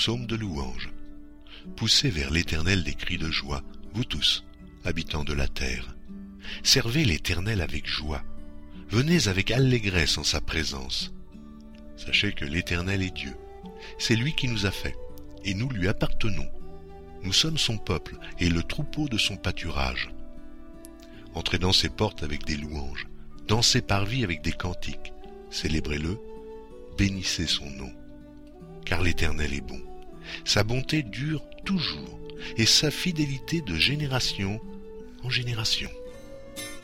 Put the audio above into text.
psaume de louange. Poussez vers l'Éternel des cris de joie, vous tous, habitants de la terre. Servez l'Éternel avec joie. Venez avec allégresse en sa présence. Sachez que l'Éternel est Dieu. C'est lui qui nous a fait, et nous lui appartenons. Nous sommes son peuple et le troupeau de son pâturage. Entrez dans ses portes avec des louanges, dans ses parvis avec des cantiques. Célébrez-le, bénissez son nom. Car l'Éternel est bon. Sa bonté dure toujours, et sa fidélité de génération en génération.